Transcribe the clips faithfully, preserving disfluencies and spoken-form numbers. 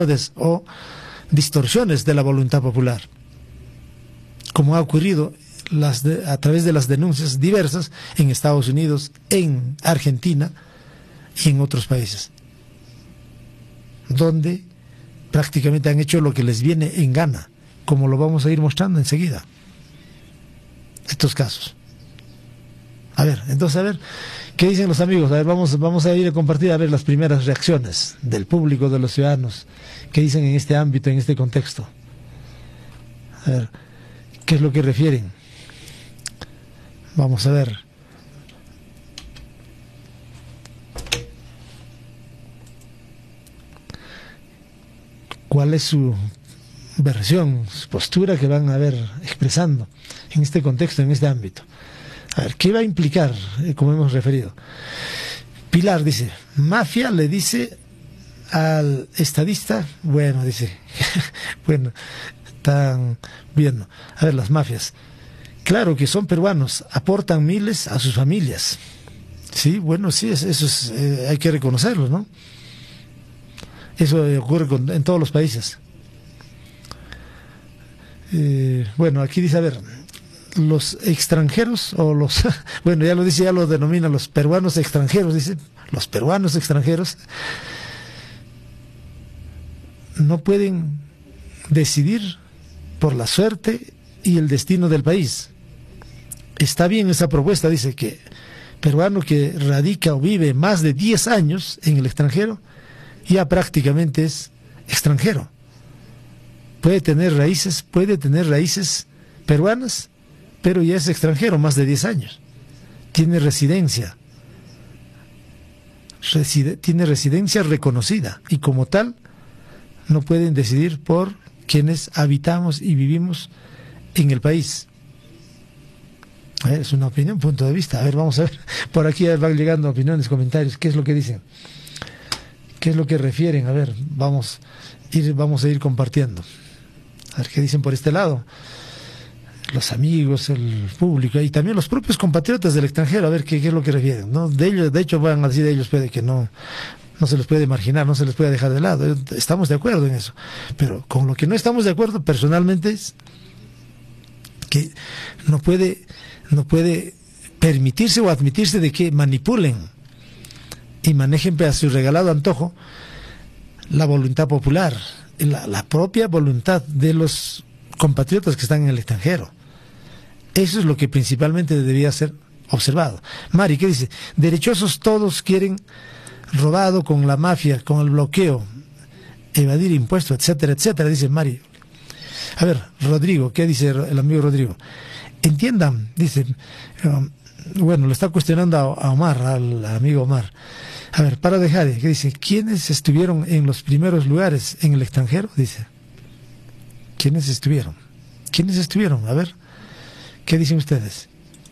o distorsiones de la voluntad popular, como ha ocurrido las de, a través de las denuncias diversas en Estados Unidos, en Argentina y en otros países, donde prácticamente han hecho lo que les viene en gana, como lo vamos a ir mostrando enseguida, estos casos. A ver, entonces, a ver, ¿qué dicen los amigos? A ver, vamos, vamos a ir a compartir, a ver, las primeras reacciones del público, de los ciudadanos, ¿qué dicen en este ámbito, en este contexto? A ver, ¿qué es lo que refieren? Vamos a ver. ¿Cuál es su versión, su postura que van a ver expresando en este contexto, en este ámbito? A ver, ¿qué va a implicar, eh, como hemos referido? Pilar dice, mafia le dice al estadista, bueno, dice, bueno, están viendo. A ver, las mafias, claro que son peruanos, aportan miles a sus familias. Sí, bueno, sí, eso es, eh, hay que reconocerlo, ¿no? Eso ocurre con, en todos los países. Eh, bueno, aquí dice, a ver, los extranjeros, o los, bueno, ya lo dice, ya lo denomina los peruanos extranjeros, dice, los peruanos extranjeros no pueden decidir por la suerte y el destino del país. Está bien esa propuesta, dice, que peruano que radica o vive más de diez años en el extranjero, ya prácticamente es extranjero. Puede tener raíces, puede tener raíces peruanas, pero ya es extranjero más de diez años. Tiene residencia, reside, tiene residencia reconocida, y como tal no pueden decidir por quienes habitamos y vivimos en el país. A ver, es una opinión, punto de vista. A ver, vamos a ver, por aquí van llegando opiniones, comentarios, ¿qué es lo que dicen? ¿Qué es lo que refieren? A ver, vamos, ir, vamos a ir compartiendo. A ver qué dicen por este lado. Los amigos, el público y también los propios compatriotas del extranjero, a ver qué, qué es lo que refieren, ¿no? De ellos, de hecho, van a decir de ellos puede que no, no se les puede marginar, no se les puede dejar de lado. Estamos de acuerdo en eso. Pero con lo que no estamos de acuerdo personalmente es que no puede, no puede permitirse o admitirse de que manipulen y manejen a su regalado antojo la voluntad popular, la, la propia voluntad de los compatriotas que están en el extranjero. Eso es lo que principalmente debería ser observado. Mari, ¿qué dice? Derechosos todos quieren robado con la mafia, con el bloqueo, evadir impuestos, etcétera, etcétera, dice Mari. A ver, Rodrigo, ¿qué dice el amigo Rodrigo? Entiendan, dice, um, bueno, le está cuestionando a, a Omar, al amigo Omar. A ver, para dejar, ¿qué dice? ¿Quiénes estuvieron en los primeros lugares en el extranjero? Dice. ¿Quiénes estuvieron? ¿Quiénes estuvieron? A ver, ¿qué dicen ustedes?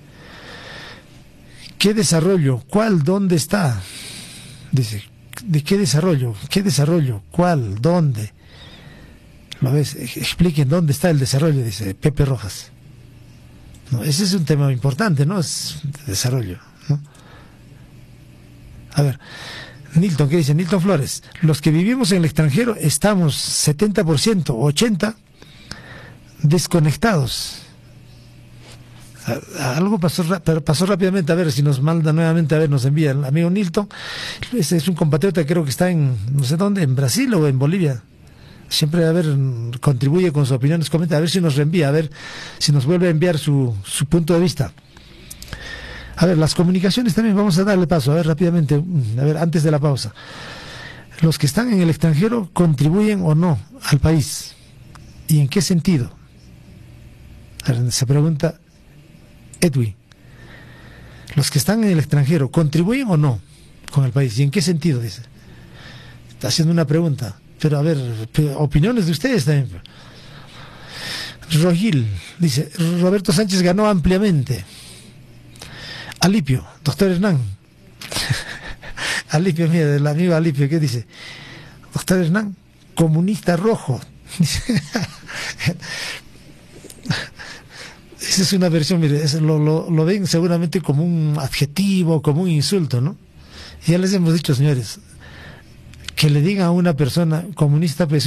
¿Qué desarrollo? ¿Cuál? ¿Dónde está? Dice, ¿de qué desarrollo? ¿Qué desarrollo? ¿Cuál? ¿Dónde? ¿Lo ves? Expliquen dónde está el desarrollo, dice Pepe Rojas. No, ese es un tema importante, ¿no? Es desarrollo, ¿no? A ver, Nilton, ¿qué dice? Nilton Flores, los que vivimos en el extranjero estamos setenta por ciento, ochenta por ciento desconectados. Algo pasó, pasó rápidamente, a ver si nos manda nuevamente, a ver, nos envía el amigo Nilton. Ese es un compatriota, creo que está en, no sé dónde, en Brasil o en Bolivia. Siempre, a ver, contribuye con sus opiniones, comenta, a ver si nos reenvía, a ver si nos vuelve a enviar su, su punto de vista. A ver, las comunicaciones también, vamos a darle paso, a ver, rápidamente, a ver, antes de la pausa. ¿Los que están en el extranjero contribuyen o no al país? ¿Y en qué sentido? A ver, se pregunta Edwin. ¿Los que están en el extranjero contribuyen o no con el país? ¿Y en qué sentido? Dice. Está haciendo una pregunta. Pero a ver, opiniones de ustedes también. Rogil dice, Roberto Sánchez ganó ampliamente. Alipio, doctor Hernán. Alipio, mira, el amigo Alipio, ¿qué dice? Doctor Hernán, comunista rojo. Esa es una versión, mire, es, lo, lo, lo ven seguramente como un adjetivo, como un insulto, ¿no? Ya les hemos dicho, señores, que le diga a una persona comunista, pues